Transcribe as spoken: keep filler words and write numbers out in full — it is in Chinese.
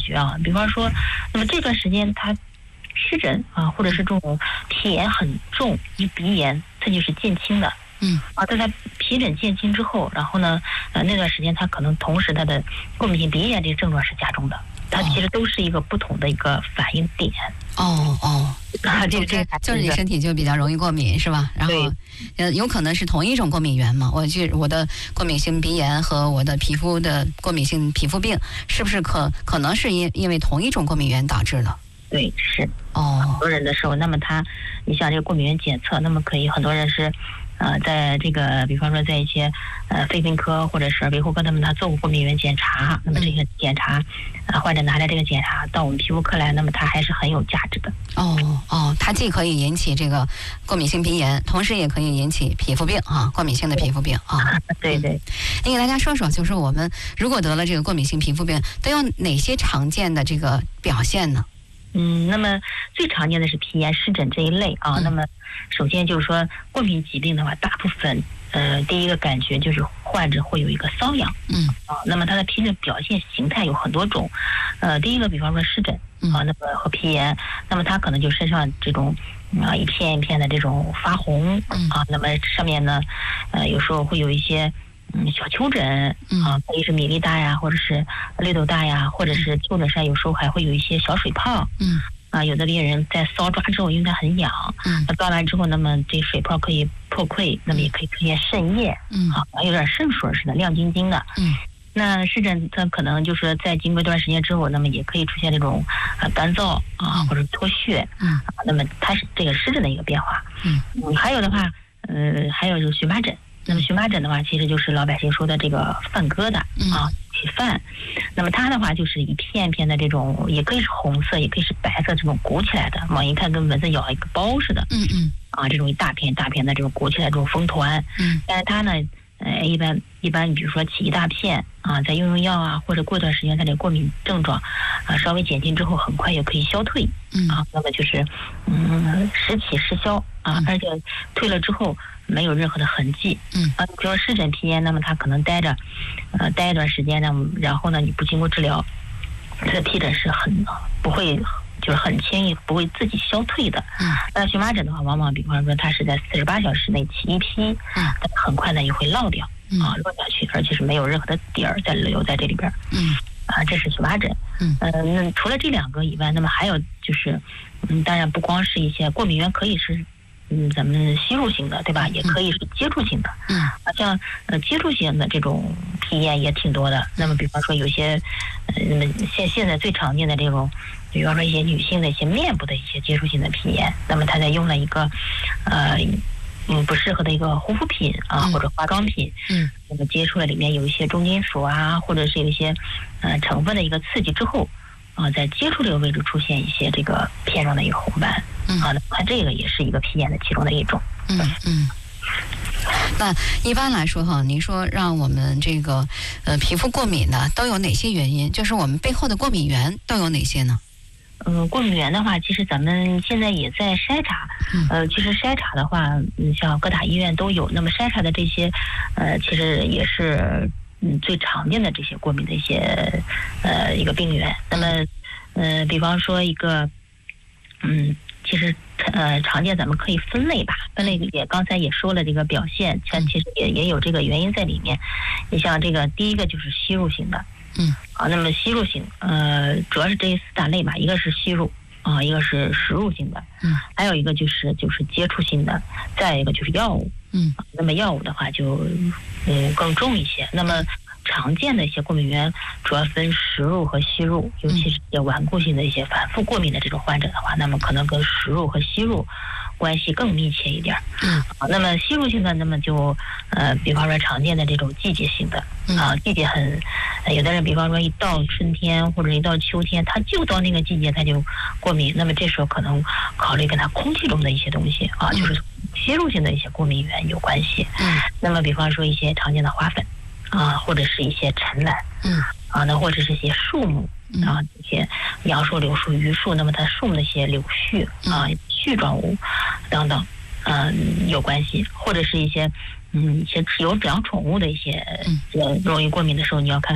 觉啊，比方说，那么这段时间他湿疹啊，或者是这种皮炎很重，一鼻炎，它就是渐轻的。 嗯啊，在他皮疹渐轻之后，然后呢，呃，那段时间他可能同时他的过敏性鼻炎这个症状是加重的，它其实都是一个不同的一个反应点。 哦哦， 啊，这个这这就是你身体就比较容易过敏是吧？然后，呃，有可能是同一种过敏源嘛？我就我的过敏性鼻炎和我的皮肤的过敏性皮肤病，是不是可可能是因因为同一种过敏源导致的？ 对，是哦， 很多人的时候，那么他，你像这个过敏源检测，那么可以很多人是。呃，在这个，比方说，在一些呃肺病科或者是耳鼻喉科，他们他做过过敏源检查，那么这个检查，呃，患者拿着这个检查到我们皮肤科来，那么它还是很有价值的。 哦哦，它既可以引起这个过敏性鼻炎，同时也可以引起皮肤病啊，过敏性的皮肤病啊。 对对， 嗯、你给大家说说，就是我们如果得了这个过敏性皮肤病，都有哪些常见的这个表现呢？ 嗯，那么最常见的是皮炎、湿疹这一类啊。嗯、那么首先就是说，过敏疾病的话，大部分呃，第一个感觉就是患者会有一个瘙痒。 嗯啊，那么它的皮疹表现形态有很多种。呃，第一个，比方说湿疹啊，那么和皮炎，那么它可能就身上这种啊一片一片的这种发红啊，那么上面呢，呃，有时候会有一些。嗯，小丘疹啊，可以是米粒大呀，或者是绿豆大呀，或者是丘疹上有时候还会有一些小水泡。 嗯， 啊，有的病人在搔抓之后，因为它很痒， 嗯， 那抓完之后，那么这水泡可以破溃，那么也可以出现渗液， 嗯， 啊，有点渗水似的，亮晶晶的。 嗯， 那湿疹它可能就是在经过一段时间之后，那么也可以出现这种啊干燥啊或者脱屑。 嗯， 啊，那么它是这个湿疹的一个变化。 嗯， 嗯，还有的话，呃，还有就是荨麻疹。那么荨麻疹的话，其实就是老百姓说的这个饭疙瘩啊，起饭。那么它的话就是一片片的这种，也可以是红色，也可以是白色这种鼓起来的，往一看跟蚊子咬一个包似的。 嗯嗯。 啊，这种一大片大片的这种鼓起来这种风团。 嗯。 但是它呢，呃，一般一般，你比如说起一大片啊，再用用药啊，或者过段时间它这个过敏症状啊稍微减轻之后，很快也可以消退。 嗯。 啊，那么就是嗯时起时消啊，而且退了之后。没有任何的痕迹。 嗯啊，比如说湿疹皮炎，那么它可能待着，呃，待一段时间呢，然后呢，你不经过治疗，这个皮疹是很不会，就是很轻易不会自己消退的。 嗯， 那荨麻疹的话，往往比方说它是在四十八小时内起一批，嗯，但很快呢也会落掉，啊，落下去，而且是没有任何的底儿在留在这里边。 嗯， 啊，这是荨麻疹。 嗯， 呃，那除了这两个以外，那么还有就是，嗯，当然不光是一些过敏源，可以是。嗯，咱们吸入性的，对吧？也可以是接触性的。 嗯， 好像呃接触性的这种皮炎也挺多的。那么，比方说有些，呃，那么现现在最常见的这种，比方说一些女性的一些面部的一些接触性的皮炎，那么她在用了一个，呃，嗯不适合的一个护肤品啊、嗯、或者化妆品， 嗯， 那么接触了里面有一些重金属啊，或者是有一些呃成分的一个刺激之后。啊，在接触这个位置出现一些这个片状的一个红斑，嗯，啊，它这个也是一个皮炎的其中的一种。 嗯嗯。那一般来说哈，您说让我们这个呃皮肤过敏的都有哪些原因？就是我们背后的过敏源都有哪些呢？ 嗯，过敏源的话，其实咱们现在也在筛查。呃，其实筛查的话，嗯，像各大医院都有。那么筛查的这些，呃，其实也是。嗯，最常见的这些过敏的一些呃一个病源，那么呃，比方说一个，嗯，其实呃常见咱们可以分类吧，分类也刚才也说了这个表现，它其实也也有这个原因在里面。你像这个第一个就是吸入型的， 嗯， 啊，那么吸入型呃主要是这四大类吧，一个是吸入啊，一个是食入性的， 嗯， 还有一个就是就是接触性的，再一个就是药物。 嗯， 那么药物的话就嗯更重一些。那么常见的一些过敏源主要分食入和吸入，尤其是一些顽固性的一些反复过敏的这种患者的话，那么可能跟食入和吸入关系更密切一点。 嗯， 啊，那么吸入性的，那么就呃，比方说常见的这种季节性的啊，季节很，有的人比方说一到春天或者一到秋天，他就到那个季节他就过敏，那么这时候可能考虑跟他空气中的一些东西啊，就是吸入性的一些过敏源有关系。 嗯， 那么比方说一些常见的花粉啊，或者是一些陈兰， 嗯， 啊，那或者是一些树木啊，这些杨树、柳树、榆树，那么它树木的一些柳絮啊、絮状物等等，嗯，有关系，或者是一些嗯一些有养宠物的一些呃容易过敏的时候，你要看看。